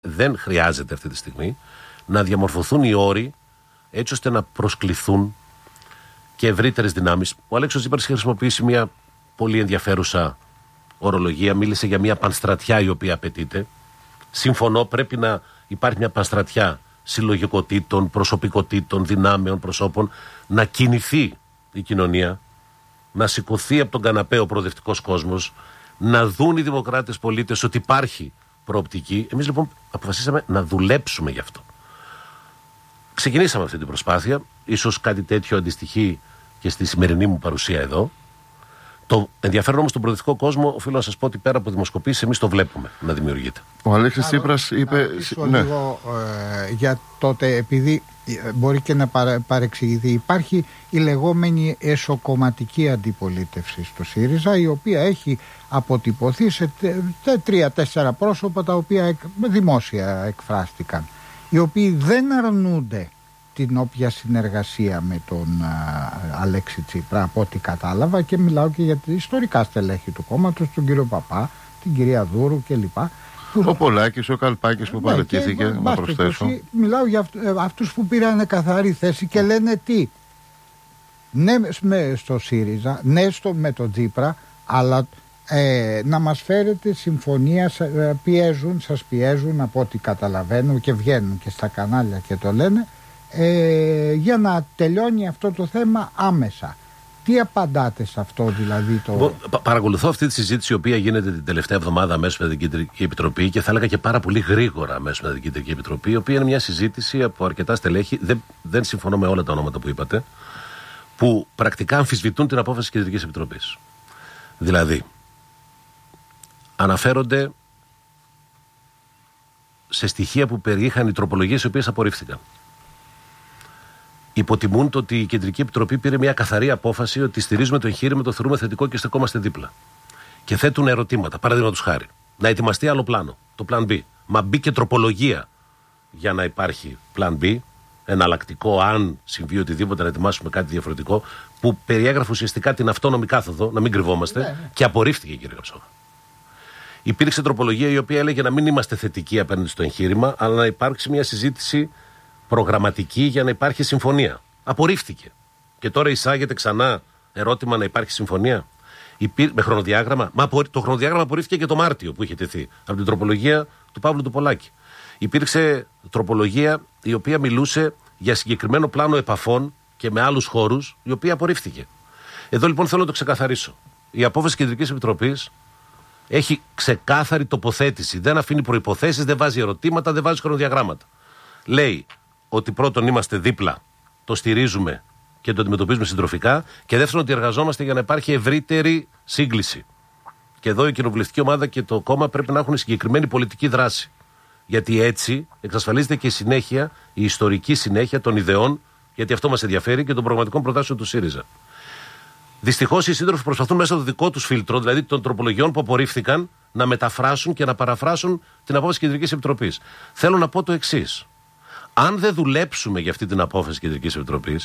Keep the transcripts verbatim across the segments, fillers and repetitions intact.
Δεν χρειάζεται αυτή τη στιγμή να διαμορφωθούν οι όροι έτσι ώστε να προσκληθούν και ευρύτερες δυνάμεις. Ο Αλέξος Τσίπρας είχε χρησιμοποιήσει μια πολύ ενδιαφέρουσα ορολογία. Μίλησε για μια πανστρατιά η οποία απαιτείται. Συμφωνώ, πρέπει να υπάρχει μια πανστρατιά συλλογικοτήτων, προσωπικοτήτων, δυνάμεων, προσώπων, να κινηθεί η κοινωνία, να σηκωθεί από τον καναπέ ο προοδευτικός κόσμος, να δουν οι δημοκράτες πολίτες ότι υπάρχει προοπτική. Εμείς λοιπόν αποφασίσαμε να δουλέψουμε γι' αυτό. Ξεκινήσαμε αυτή την προσπάθεια. Ίσως κάτι τέτοιο αντιστοιχεί και στη σημερινή μου παρουσία εδώ. Το ενδιαφέρον όμως στον προοδευτικό κόσμο, οφείλω να σας πω ότι πέρα από δημοσκοπήσεις, εμείς το βλέπουμε να δημιουργείται. Ο Αλέξης Τσίπρας είπε. Να ναι. λίγο ε, για τότε, επειδή μπορεί και να παρε, παρεξηγηθεί, υπάρχει η λεγόμενη εσωκομματική αντιπολίτευση στο ΣΥΡΙΖΑ, η οποία έχει αποτυπωθεί σε τρία-τέσσερα πρόσωπα τα οποία δημόσια εκφράστηκαν, οι οποίοι δεν αρνούνται την όποια συνεργασία με τον α, Αλέξη Τσίπρα, από ό,τι κατάλαβα, και μιλάω και για τα ιστορικά στελέχη του κόμματος, τον κύριο Παπά, την κυρία Δούρου κλπ. Ο Πολάκης, ο Καλπάκης που ναι, παραιτήθηκε, και, να προσθέσω. Μιλάω για αυτ, αυτούς που πήραν καθαρή θέση και λένε τι. Ναι με, στο ΣΥΡΙΖΑ, ναι στο, με τον Τσίπρα, αλλά ε, να μας φέρετε συμφωνία, πιέζουν, σας πιέζουν από ό,τι καταλαβαίνω και βγαίνουν και στα κανάλια και το λένε, Ε, για να τελειώνει αυτό το θέμα άμεσα. Τι απαντάτε σε αυτό, δηλαδή? Το... Εγώ πα- παρακολουθώ αυτή τη συζήτηση η οποία γίνεται την τελευταία εβδομάδα αμέσως με την Κεντρική Επιτροπή, και θα έλεγα και πάρα πολύ γρήγορα αμέσως με την Κεντρική Επιτροπή, η οποία είναι μια συζήτηση από αρκετά στελέχη, δεν, δεν συμφωνώ με όλα τα ονόματα που είπατε, που πρακτικά αμφισβητούν την απόφαση της Κεντρικής Επιτροπής. Δηλαδή, αναφέρονται σε στοιχεία που περιείχαν οι τροπολογίες οι οποίες απορρίφθηκαν. Υποτιμούν το ότι η Κεντρική Επιτροπή πήρε μια καθαρή απόφαση ότι στηρίζουμε το εγχείρημα, το θεωρούμε θετικό και στεκόμαστε δίπλα. Και θέτουν ερωτήματα. Παραδείγματος χάρη, να ετοιμαστεί άλλο πλάνο, το πλάν B. Μα μπήκε τροπολογία για να υπάρχει πλάν B, εναλλακτικό, αν συμβεί οτιδήποτε, να ετοιμάσουμε κάτι διαφορετικό, που περιέγραφε ουσιαστικά την αυτόνομη κάθοδο, να μην κρυβόμαστε, ναι, ναι. Και απορρίφθηκε, κύριε Καψόχα. Υπήρξε τροπολογία η οποία έλεγε να μην είμαστε θετικοί απέναντι στο εγχείρημα, αλλά να υπάρξει μια συζήτηση προγραμματική για να υπάρχει συμφωνία. Απορρίφθηκε. Και τώρα εισάγεται ξανά ερώτημα να υπάρχει συμφωνία. Υπήρ... Με χρονοδιάγραμμα. Μα το χρονοδιάγραμμα απορρίφθηκε και το Μάρτιο που είχε τεθεί από την τροπολογία του Παύλου του Πολάκη. Υπήρξε τροπολογία η οποία μιλούσε για συγκεκριμένο πλάνο επαφών και με άλλους χώρους, η οποία απορρίφθηκε. Εδώ λοιπόν θέλω να το ξεκαθαρίσω. Η απόφαση της Κεντρικής Επιτροπής έχει ξεκάθαρη τοποθέτηση. Δεν αφήνει προϋποθέσεις, δεν βάζει ερωτήματα, δεν βάζει χρονοδιαγράμματα. Λέει ότι πρώτον είμαστε δίπλα, το στηρίζουμε και το αντιμετωπίζουμε συντροφικά, και δεύτερον ότι εργαζόμαστε για να υπάρχει ευρύτερη σύγκληση. Και εδώ η κοινοβουλευτική ομάδα και το κόμμα πρέπει να έχουν συγκεκριμένη πολιτική δράση. Γιατί έτσι εξασφαλίζεται και η συνέχεια, η ιστορική συνέχεια των ιδεών, γιατί αυτό μας ενδιαφέρει, και των προγραμματικών προτάσεων του ΣΥΡΙΖΑ. Δυστυχώς οι σύντροφοι προσπαθούν μέσα στο δικό τους φίλτρο, δηλαδή των τροπολογιών που απορρίφθηκαν, να μεταφράσουν και να παραφράσουν την απόφαση της Κεντρικής Επιτροπής. Θέλω να πω το εξής. Αν δεν δουλέψουμε για αυτή την απόφαση της Κεντρικής Επιτροπής,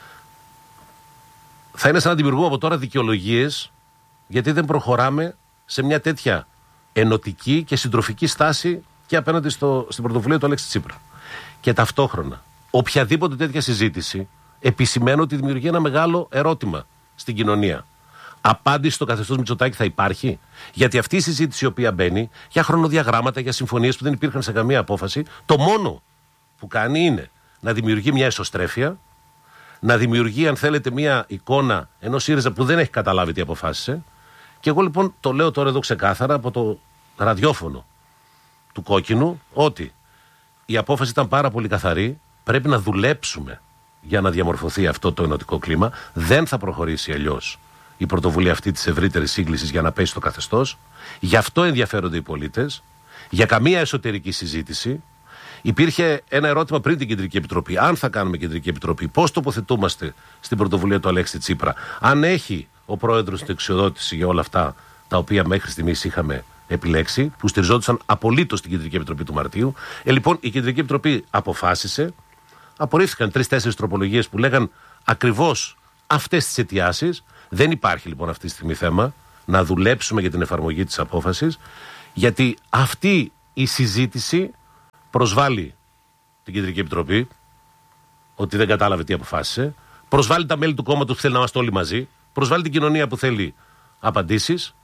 θα είναι σαν να δημιουργούμε από τώρα δικαιολογίες γιατί δεν προχωράμε σε μια τέτοια ενωτική και συντροφική στάση και απέναντι στο, στην πρωτοβουλία του Αλέξη Τσίπρα. Και ταυτόχρονα, οποιαδήποτε τέτοια συζήτηση επισημαίνω ότι δημιουργεί ένα μεγάλο ερώτημα στην κοινωνία. Απάντηση στο καθεστώς Μητσοτάκη θα υπάρχει? Γιατί αυτή η συζήτηση η οποία μπαίνει για χρονοδιαγράμματα, για συμφωνίες που δεν υπήρχαν σε καμία απόφαση, το μόνο που κάνει είναι να δημιουργεί μια εσωστρέφεια, να δημιουργεί, αν θέλετε, μια εικόνα ενός ΣΥΡΙΖΑ που δεν έχει καταλάβει τι αποφάσισε. Και εγώ λοιπόν το λέω τώρα εδώ ξεκάθαρα από το ραδιόφωνο του Κόκκινου, ότι η απόφαση ήταν πάρα πολύ καθαρή. Πρέπει να δουλέψουμε για να διαμορφωθεί αυτό το ενωτικό κλίμα. Δεν θα προχωρήσει αλλιώς η πρωτοβουλία αυτή της ευρύτερης σύγκλησης για να πέσει το καθεστώς. Γι' αυτό ενδιαφέρονται οι πολίτες. Για καμία εσωτερική συζήτηση. Υπήρχε ένα ερώτημα πριν την Κεντρική Επιτροπή. Αν θα κάνουμε Κεντρική Επιτροπή, πώς τοποθετούμαστε στην πρωτοβουλία του Αλέξη Τσίπρα? Αν έχει ο πρόεδρος την εξοδότηση για όλα αυτά τα οποία μέχρι στιγμής είχαμε επιλέξει, που στηριζόντουσαν απολύτως στην Κεντρική Επιτροπή του Μαρτίου. Ε, λοιπόν, η Κεντρική Επιτροπή αποφάσισε, απορρίφθηκαν τρεις-τέσσερις τροπολογίες που λέγαν ακριβώς αυτές τις αιτιάσεις. Δεν υπάρχει λοιπόν αυτή τη στιγμή θέμα να δουλέψουμε για την εφαρμογή της απόφασης, γιατί αυτή η συζήτηση προσβάλλει την Κεντρική Επιτροπή, ότι δεν κατάλαβε τι αποφάσισε, προσβάλλει τα μέλη του κόμματος που θέλει να είμαστε όλοι μαζί, προσβάλλει την κοινωνία που θέλει απαντήσεις.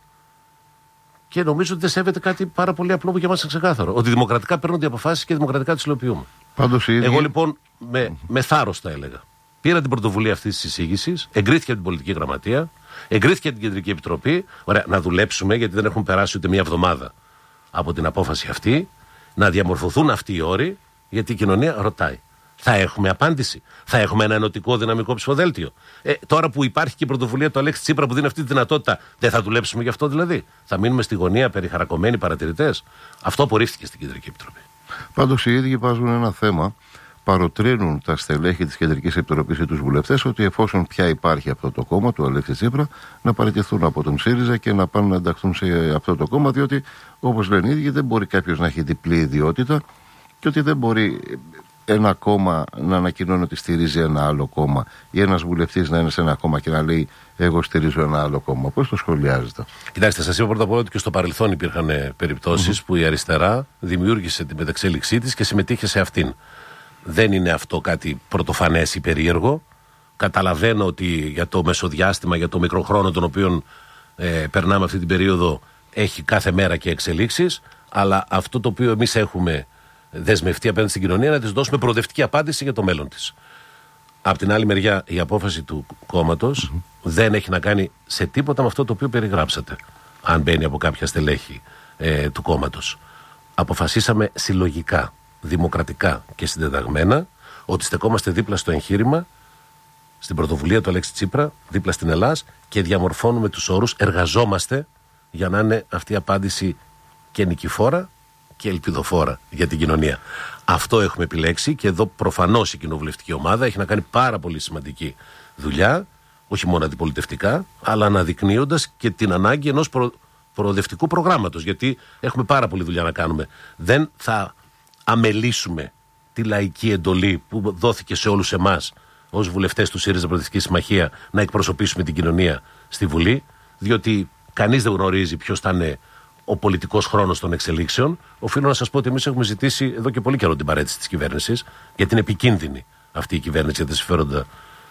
Και νομίζω ότι δεν σέβεται κάτι πάρα πολύ απλό που για μας είναι ξεκάθαρο. Ότι δημοκρατικά παίρνονται οι αποφάσεις και δημοκρατικά τις υλοποιούμε. Πάντως, ίδιοι... Εγώ λοιπόν με, με θάρρος θα έλεγα. Πήρα την πρωτοβουλία αυτής της εισήγησης, εγκρίθηκε από την Πολιτική Γραμματεία, εγκρίθηκε από την Κεντρική Επιτροπή. Ωραία, να δουλέψουμε, γιατί δεν έχουν περάσει ούτε μία εβδομάδα από την απόφαση αυτή, να διαμορφωθούν αυτοί οι όροι, γιατί η κοινωνία ρωτάει. Θα έχουμε απάντηση. Θα έχουμε ένα ενωτικό δυναμικό ψηφοδέλτιο. Ε, τώρα που υπάρχει και η πρωτοβουλία του Αλέξη Τσίπρα που δίνει αυτή τη δυνατότητα, δεν θα δουλέψουμε γι' αυτό δηλαδή? Θα μείνουμε στη γωνία περιχαρακωμένοι παρατηρητές? Αυτό απορρίφθηκε στην Κεντρική Επιτροπή. Πάντως οι ίδιοι βάζουν ένα θέμα. Παροτρύνουν τα στελέχη της Κεντρικής Επιτροπής και τους βουλευτές ότι εφόσον πια υπάρχει αυτό το κόμμα του Αλέξη Τσίπρα, να παραιτηθούν από τον ΣΥΡΙΖΑ και να πάνε να ενταχθούν σε αυτό το κόμμα, διότι όπως λένε οι ίδιοι δεν μπορεί κάποιος να έχει διπλή ιδιότητα και ότι δεν μπορεί ένα κόμμα να ανακοινώνει ότι στηρίζει ένα άλλο κόμμα ή ένας βουλευτής να είναι σε ένα κόμμα και να λέει εγώ στηρίζω ένα άλλο κόμμα. Πώς το σχολιάζετε? Κοιτάξτε, σας είπα πρώτα απ' όλα ότι και στο παρελθόν υπήρχαν περιπτώσεις mm-hmm. που η αριστερά δημιούργησε την μεταξέλιξή της και συμμετείχε σε αυτήν. Δεν είναι αυτό κάτι πρωτοφανές ή περίεργο. Καταλαβαίνω ότι για το μεσοδιάστημα, για το μικρό χρόνο τον οποίο ε, περνάμε αυτή την περίοδο έχει κάθε μέρα και εξελίξεις, αλλά αυτό το οποίο εμείς έχουμε δεσμευτεί απέναντι στην κοινωνία να της δώσουμε προοδευτική απάντηση για το μέλλον της. Απ' την άλλη μεριά, η απόφαση του κόμματος mm-hmm. δεν έχει να κάνει σε τίποτα με αυτό το οποίο περιγράψατε, αν μπαίνει από κάποια στελέχη ε, του κόμματος. Αποφασίσαμε συλλογικά, δημοκρατικά και συντεταγμένα ότι στεκόμαστε δίπλα στο εγχείρημα, στην πρωτοβουλία του Αλέξη Τσίπρα, δίπλα στην Ελλάδα και διαμορφώνουμε τους όρους, εργαζόμαστε για να είναι αυτή η απάντηση και νικηφόρα και ελπιδοφόρα για την κοινωνία. Αυτό έχουμε επιλέξει και εδώ προφανώς η κοινοβουλευτική ομάδα έχει να κάνει πάρα πολύ σημαντική δουλειά, όχι μόνο αντιπολιτευτικά, αλλά αναδεικνύοντας και την ανάγκη ενός προ... προοδευτικού προγράμματος, γιατί έχουμε πάρα πολλή δουλειά να κάνουμε. Δεν θα αμελήσουμε τη λαϊκή εντολή που δόθηκε σε όλους εμάς ως βουλευτές του ΣΥΡΙΖΑ Προοδευτική Συμμαχία να εκπροσωπήσουμε την κοινωνία στη Βουλή, διότι κανείς δεν γνωρίζει ποιος θα είναι ο πολιτικός χρόνος των εξελίξεων. Οφείλω να σας πω ότι εμείς έχουμε ζητήσει εδώ και πολύ καιρό την παραίτηση της κυβέρνησης, γιατί είναι επικίνδυνη αυτή η κυβέρνηση για τα συμφέροντα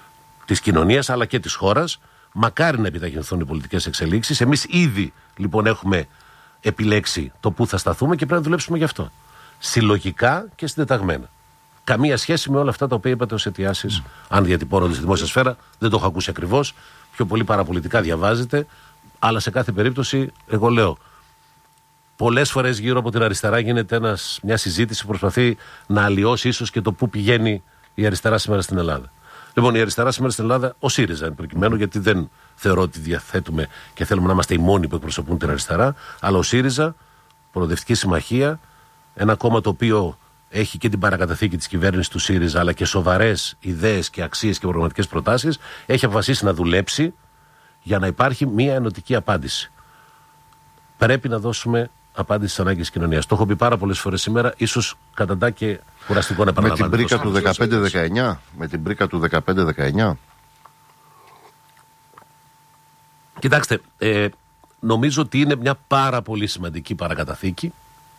της κοινωνίας αλλά και της χώρας. Μακάρι να επιταχυνθούν οι πολιτικές εξελίξεις. Εμείς ήδη λοιπόν έχουμε επιλέξει το πού θα σταθούμε και πρέπει να δουλέψουμε γι' αυτό. Συλλογικά και συντεταγμένα. Καμία σχέση με όλα αυτά τα οποία είπατε ως αιτιάσεις, mm. αν διατυπώνονται στη δημόσια σφαίρα. Δεν το έχω ακούσει ακριβώς. Πιο πολύ παραπολιτικά διαβάζετε. Αλλά σε κάθε περίπτωση, εγώ λέω, πολλές φορές γύρω από την αριστερά γίνεται ένας, μια συζήτηση που προσπαθεί να αλλοιώσει ίσως και το πού πηγαίνει η αριστερά σήμερα στην Ελλάδα. Λοιπόν, η αριστερά σήμερα στην Ελλάδα, ο ΣΥΡΙΖΑ εν προκειμένου, γιατί δεν θεωρώ ότι διαθέτουμε και θέλουμε να είμαστε οι μόνοι που εκπροσωπούν την αριστερά, αλλά ο ΣΥΡΙΖΑ, Προοδευτική Συμμαχία, ένα κόμμα το οποίο έχει και την παρακαταθήκη της κυβέρνησης του ΣΥΡΙΖΑ, αλλά και σοβαρές ιδέες και αξίες και προγραμματικές προτάσεις, έχει αποφασίσει να δουλέψει για να υπάρχει μια ενωτική απάντηση. Πρέπει να δώσουμε απάντηση στις ανάγκες της κοινωνίας. Το έχω πει πάρα πολλές φορές σήμερα, ίσως καταντά και κουραστικό να επαναλαμβάνω. Με την πρίκα του δεκαπέντε δεκαεννιά. Με την πρίκα του δεκαπέντε δεκαεννιά. Κοιτάξτε, ε, νομίζω ότι είναι μια πάρα πολύ σημαντική παρακαταθήκη.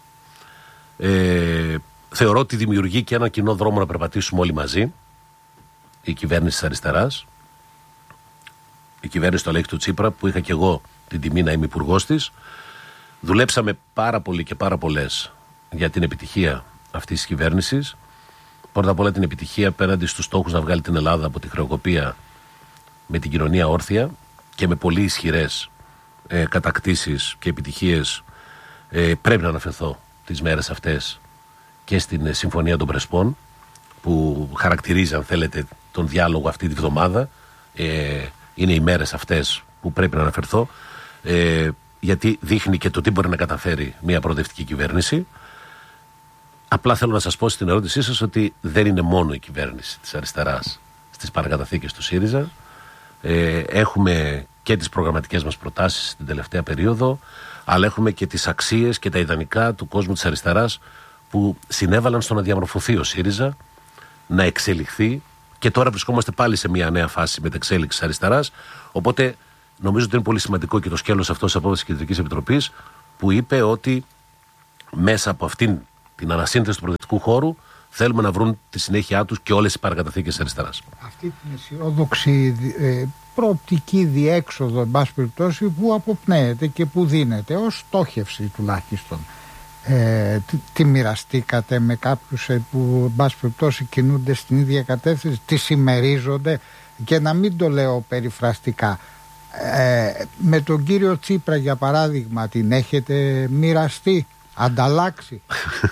Ε, θεωρώ ότι δημιουργεί και ένα κοινό δρόμο να περπατήσουμε όλοι μαζί. Η κυβέρνηση της αριστεράς, η κυβέρνηση του Αλέξη του Τσίπρα, που είχα και εγώ την τιμή να είμαι υπουργός της. Δουλέψαμε πάρα πολύ και πάρα πολλές για την επιτυχία αυτής της κυβέρνησης. Πρώτα απ' όλα την επιτυχία απέναντι στους στόχους να βγάλει την Ελλάδα από τη χρεοκοπία με την κοινωνία όρθια και με πολύ ισχυρές ε, κατακτήσεις και επιτυχίες. Ε, πρέπει να αναφερθώ τις μέρες αυτές και στην ε, Συμφωνία των Πρεσπών, που χαρακτηρίζει, αν θέλετε, τον διάλογο αυτή τη βδομάδα. Ε, είναι οι μέρες αυτές που πρέπει να αναφερθώ, ε, γιατί δείχνει και το τι μπορεί να καταφέρει μια προοδευτική κυβέρνηση. Απλά θέλω να σας πω στην ερώτησή σας ότι δεν είναι μόνο η κυβέρνηση της αριστεράς στις παρακαταθήκες του ΣΥΡΙΖΑ. Ε, έχουμε και τις προγραμματικές μας προτάσεις την τελευταία περίοδο, αλλά έχουμε και τις αξίες και τα ιδανικά του κόσμου της αριστεράς που συνέβαλαν στο να διαμορφωθεί ο ΣΥΡΙΖΑ, να εξελιχθεί, και τώρα βρισκόμαστε πάλι σε μια νέα φάση μεταξέλιξης αριστεράς. Οπότε νομίζω ότι είναι πολύ σημαντικό και το σκέλος αυτό της απόφασης της Κεντρικής Επιτροπής, που είπε ότι μέσα από αυτήν την ανασύνθεση του προοδευτικού χώρου, θέλουμε να βρουν τη συνέχεια τους και όλες οι παρακαταθήκες της αριστεράς. Αυτή την αισιόδοξη ε, προοπτική διέξοδο, εν πάση περιπτώσει, που αποπνέεται και που δίνεται ως στόχευση τουλάχιστον. Ε, τη, τη μοιραστήκατε με κάποιους ε, που, εν πάση περιπτώσει, κινούνται στην ίδια κατεύθυνση, τη συμμερίζονται, και να μην το λέω περιφραστικά. Ε, με τον κύριο Τσίπρα, για παράδειγμα, την έχετε μοιραστεί, ανταλλάξει?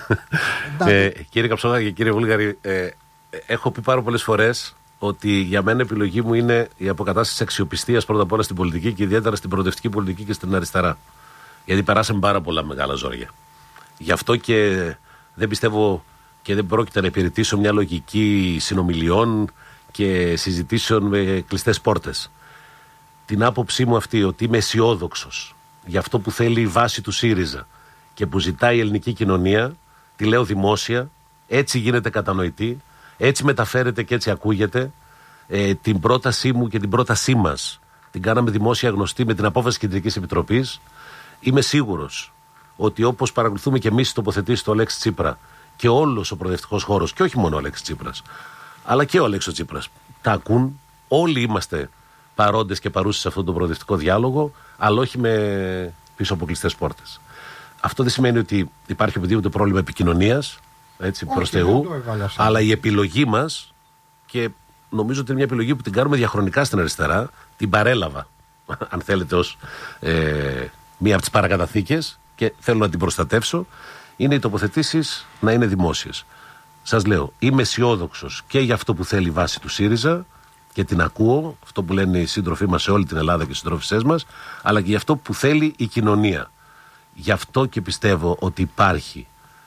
ε, κύριε Καψόνα και κύριε Βούλγαρη, ε, έχω πει πάρα πολλές φορές ότι για μένα η επιλογή μου είναι η αποκατάσταση αξιοπιστίας πρώτα απ' όλα στην πολιτική και ιδιαίτερα στην προοδευτική πολιτική και στην αριστερά. Γιατί περάσαμε πάρα πολλά μεγάλα ζόρια. Γι' αυτό και δεν πιστεύω και δεν πρόκειται να υπηρετήσω μια λογική συνομιλιών και συζητήσεων με κλειστές πόρτες. Την άποψή μου αυτή, ότι είμαι αισιόδοξος για αυτό που θέλει η βάση του ΣΥΡΙΖΑ και που ζητάει η ελληνική κοινωνία, τη λέω δημόσια, έτσι γίνεται κατανοητή, έτσι μεταφέρεται και έτσι ακούγεται. Ε, την πρότασή μου και την πρότασή μας την κάναμε δημόσια γνωστή με την απόφαση Κεντρικής Επιτροπής. Είμαι σίγουρος ότι όπως παρακολουθούμε και εμείς τις τοποθετήσεις του Αλέξη Τσίπρα και όλος ο προοδευτικός χώρος, και όχι μόνο ο Αλέξης Τσίπρας, αλλά και ο Αλέξης Τσίπρας, τα ακούν. Όλοι είμαστε παρόντες και παρούσες σε αυτόν τον προοδευτικό διάλογο, αλλά όχι με πίσω από κλειστές πόρτες. Αυτό δεν σημαίνει ότι υπάρχει οποιοδήποτε πρόβλημα επικοινωνίας, έτσι, προς Θεού, αλλά η επιλογή μας, και νομίζω ότι είναι μια επιλογή που την κάνουμε διαχρονικά στην αριστερά, την παρέλαβα, αν θέλετε, ως ε, μία από τις παρακαταθήκες, και θέλω να την προστατεύσω, είναι οι τοποθετήσεις να είναι δημόσιες. Σας λέω, είμαι αισιόδοξος και για αυτό που θέλει η βάση του ΣΥΡΙΖΑ και την ακούω, αυτό που λένε οι σύντροφοί μας σε όλη την Ελλάδα και οι συντρόφισσές μας, αλλά και για αυτό που θέλει η κοινωνία. Γι' αυτό και πιστεύω ότι υπάρχει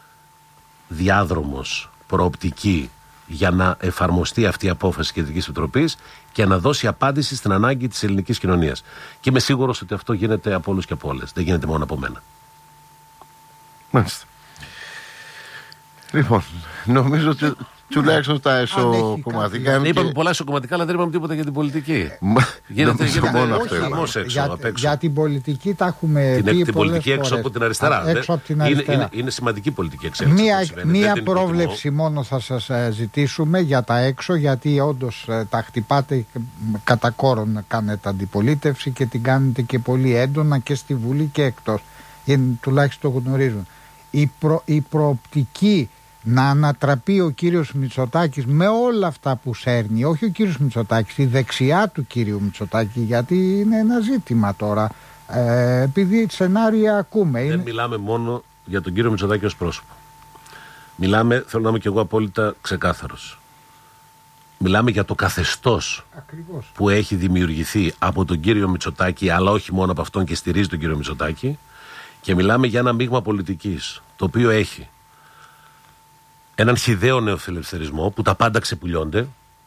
διάδρομος, προοπτική, για να εφαρμοστεί αυτή η απόφαση της Κεντρικής Επιτροπής και να δώσει απάντηση στην ανάγκη της ελληνικής κοινωνίας. Και είμαι σίγουρος ότι αυτό γίνεται από όλους και από όλες. Δεν γίνεται μόνο από μένα. Μάλιστα. Λοιπόν, νομίζω ότι τουλάχιστον τα εσωκομματικά. Είπαμε πολλά εσωκομματικά, αλλά δεν είπαμε τίποτα για την πολιτική. Γίνεται μόνο αυτό. Για την πολιτική τα έχουμε πει. Την πολιτική έξω από την αριστερά. Είναι σημαντική πολιτική εξέλιξη. Μία πρόβλεψη μόνο θα σας ζητήσουμε για τα έξω, γιατί όντως τα χτυπάτε κατά κόρον να κάνετε αντιπολίτευση και την κάνετε και πολύ έντονα και στη Βουλή και εκτός. Τουλάχιστον το γνωρίζουν. Η, προ, η προοπτική να ανατραπεί ο κύριος Μητσοτάκης με όλα αυτά που σέρνει, όχι ο κύριος Μητσοτάκης, η δεξιά του κύριου Μητσοτάκη, γιατί είναι ένα ζήτημα τώρα, ε, επειδή σενάρια ακούμε. Δεν είναι... μιλάμε μόνο για τον κύριο Μητσοτάκη ως πρόσωπο. Μιλάμε, θέλω να είμαι και εγώ απόλυτα ξεκάθαρος. Μιλάμε για το καθεστώς Ακριβώς. που έχει δημιουργηθεί από τον κύριο Μητσοτάκη, αλλά όχι μόνο από αυτόν, και στηρίζει τον κύριο Μητσοτάκη. Και μιλάμε για ένα μείγμα πολιτικής, το οποίο έχει έναν χυδαίο νεοφιλελευθερισμό που τα πάντα ξεπουλιώνται,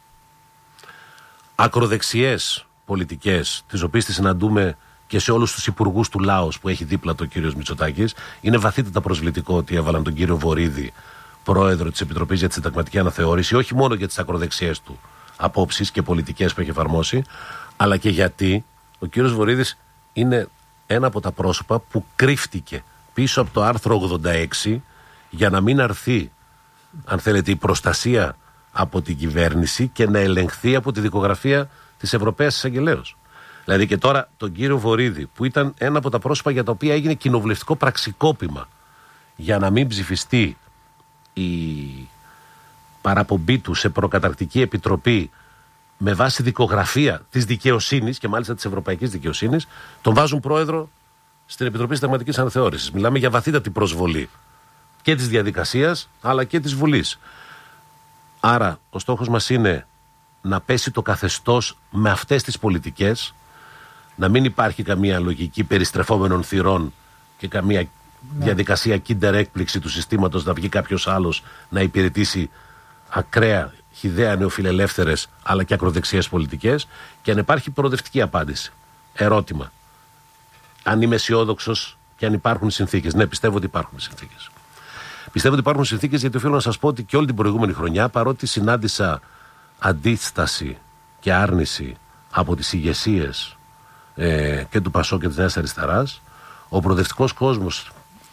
ακροδεξιές πολιτικές, τις οποίες τις συναντούμε και σε όλους τους υπουργούς του Λάος που έχει δίπλα το κύριος Μητσοτάκης. Είναι βαθύτατα προσβλητικό ότι έβαλαν τον κύριο Βορίδη πρόεδρο της Επιτροπής για τη Συνταγματική Αναθεώρηση, όχι μόνο για τις ακροδεξιές του απόψεις και πολιτικές που έχει εφαρμόσει, αλλά και γιατί ο κύριος Βορίδης είναι ένα από τα πρόσωπα που κρύφτηκε πίσω από το άρθρο ογδόντα έξι για να μην αρθεί, αν θέλετε, η προστασία από την κυβέρνηση και να ελεγχθεί από τη δικογραφία της Ευρωπαίας Εισαγγελέως. Δηλαδή και τώρα τον κύριο Βορίδη, που ήταν ένα από τα πρόσωπα για τα οποία έγινε κοινοβουλευτικό πραξικόπημα για να μην ψηφιστεί η παραπομπή του σε προκαταρκτική επιτροπή με βάση δικογραφία της δικαιοσύνης και μάλιστα της ευρωπαϊκής δικαιοσύνης, τον βάζουν πρόεδρο στην Επιτροπή Συνταγματικής Αναθεώρησης. Μιλάμε για βαθύτατη προσβολή και της διαδικασίας αλλά και της Βουλής. Άρα ο στόχος μας είναι να πέσει το καθεστώς με αυτές τις πολιτικές, να μην υπάρχει καμία λογική περιστρεφόμενων θυρών και καμία ναι. διαδικασία kinder έκπληξη του συστήματος να βγει κάποιος άλλος να υπηρετήσει ακραία, χυδαία νεοφιλελεύθερες αλλά και ακροδεξιές πολιτικές, και αν υπάρχει προοδευτική απάντηση. Ερώτημα. Αν είμαι αισιόδοξος και αν υπάρχουν συνθήκες. Ναι, πιστεύω ότι υπάρχουν συνθήκες. Πιστεύω ότι υπάρχουν συνθήκες, γιατί οφείλω να σας πω ότι και όλη την προηγούμενη χρονιά, παρότι συνάντησα αντίσταση και άρνηση από τις ηγεσίες ε, και του ΠΑΣΟΚ και της Νέας Αριστεράς, ο προοδευτικός κόσμος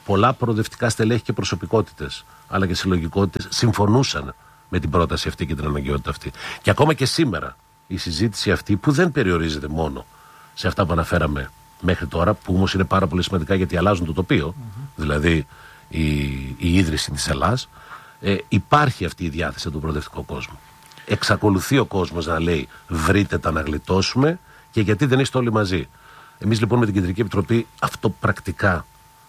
πολλά προοδευτικά στελέχη και προσωπικότητες, αλλά και συλλογικότητες, συμφωνούσαν με την πρόταση αυτή και την αναγκαιότητα αυτή. Και ακόμα και σήμερα η συζήτηση αυτή, που δεν περιορίζεται μόνο σε αυτά που αναφέραμε μέχρι τώρα, που όμως είναι πάρα πολύ σημαντικά γιατί αλλάζουν το τοπίο, mm-hmm. δηλαδή η, η ίδρυση της Ελλάς, ε, υπάρχει αυτή η διάθεση του προοδευτικού κόσμου. Εξακολουθεί ο κόσμος να λέει βρείτε τα να γλιτώσουμε και γιατί δεν είστε όλοι μαζί. Εμείς λοιπόν με την Κεντρική Επιτροπή αυτό πρακτικά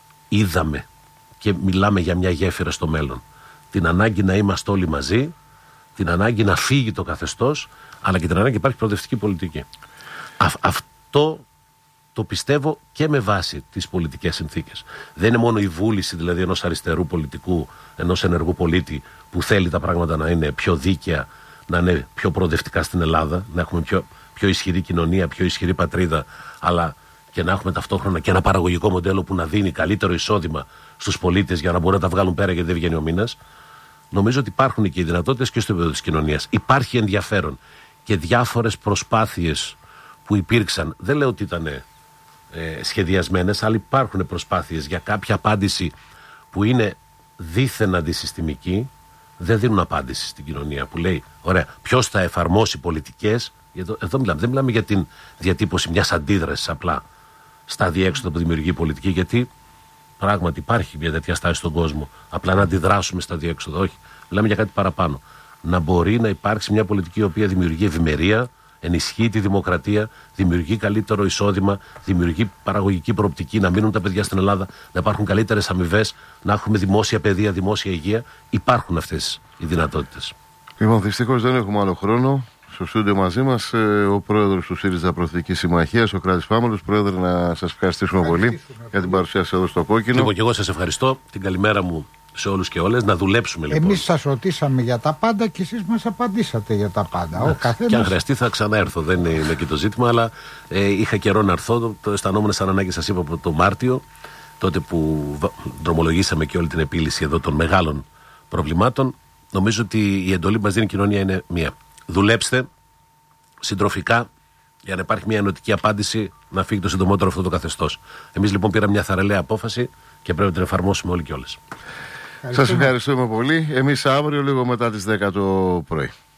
είδαμε και μιλάμε για μια γέφυρα στο μέλλον. Την ανάγκη να είμαστε όλοι μαζί, την ανάγκη να φύγει το καθεστώς, αλλά και την ανάγκη να υπάρχει προοδευτική πολιτική. Α, αυτό το πιστεύω και με βάση τις πολιτικές συνθήκες. Δεν είναι μόνο η βούληση δηλαδή ενός αριστερού πολιτικού, ενός ενεργού πολίτη που θέλει τα πράγματα να είναι πιο δίκαια, να είναι πιο προοδευτικά στην Ελλάδα, να έχουμε πιο, πιο ισχυρή κοινωνία, πιο ισχυρή πατρίδα, αλλά και να έχουμε ταυτόχρονα και ένα παραγωγικό μοντέλο που να δίνει καλύτερο εισόδημα στους πολίτες για να μπορούν να τα βγάλουν πέρα γιατί δεν βγαίνει ο μήνας. Νομίζω ότι υπάρχουν και οι δυνατότητες και στο επίπεδο της κοινωνίας. Υπάρχει ενδιαφέρον και διάφορες προσπάθειες που υπήρξαν. Δεν λέω ότι ήταν ε, σχεδιασμένες, αλλά υπάρχουν προσπάθειες για κάποια απάντηση που είναι δίθεν αντισυστημική. Δεν δίνουν απάντηση στην κοινωνία που λέει, ωραία, ποιος θα εφαρμόσει πολιτικές. Εδώ, εδώ μιλάμε. Δεν μιλάμε για την διατύπωση μιας αντίδρασης απλά στα διέξοδα που δημιουργεί η πολιτική, γιατί πράγματι υπάρχει μια τέτοια στάση στον κόσμο. Απλά να αντιδράσουμε στα διέξοδα. Όχι. Μιλάμε για κάτι παραπάνω. Να μπορεί να υπάρξει μια πολιτική η οποία δημιουργεί ευημερία, ενισχύει τη δημοκρατία, δημιουργεί καλύτερο εισόδημα, δημιουργεί παραγωγική προοπτική, να μείνουν τα παιδιά στην Ελλάδα, να υπάρχουν καλύτερες αμοιβές, να έχουμε δημόσια παιδεία, δημόσια υγεία. Υπάρχουν αυτές οι δυνατότητες. Λοιπόν, δυστυχώς δεν έχουμε άλλο χρόνο. Στο στούντιο μαζί μας ε, ο πρόεδρος του ΣΥΡΙΖΑ Προοδευτικής Συμμαχίας, ο Κράτης Πάμελος. Πρόεδρε, να σας ευχαριστήσουμε πολύ για την παρουσία σας εδώ στο Κόκκινο. Λοιπόν, και εγώ σας ευχαριστώ. Την καλημέρα μου σε όλους και όλες. Να δουλέψουμε λοιπόν. Εμείς σας ρωτήσαμε για τα πάντα και εσείς μας απαντήσατε για τα πάντα. Ο καθένας... Και αν χρειαστεί θα ξαναέρθω. Δεν είναι εκεί το ζήτημα, αλλά ε, είχα καιρό να έρθω. Το αισθανόμουν σαν ανάγκη, σας είπα, από το Μάρτιο, τότε που δρομολογήσαμε και όλη την επίλυση εδώ των μεγάλων προβλημάτων. Νομίζω ότι η εντολή που μας δίνει η κοινωνία είναι μία. Δουλέψτε συντροφικά για να υπάρχει μια ενωτική απάντηση να φύγει το συντομότερο αυτό το καθεστώς. Εμείς λοιπόν πήραμε μια θαραλέα απόφαση και πρέπει να την εφαρμόσουμε όλοι και όλες. Σας ευχαριστούμε πολύ. Εμείς αύριο λίγο μετά τις δέκα το πρωί.